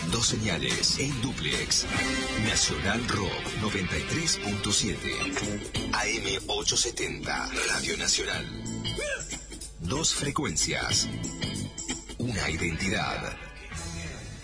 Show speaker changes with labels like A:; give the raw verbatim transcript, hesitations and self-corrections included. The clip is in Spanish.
A: Dos señales en dúplex. Nacional Rock noventa y tres punto siete. A M ochocientos setenta. Radio Nacional. Dos frecuencias. Una identidad.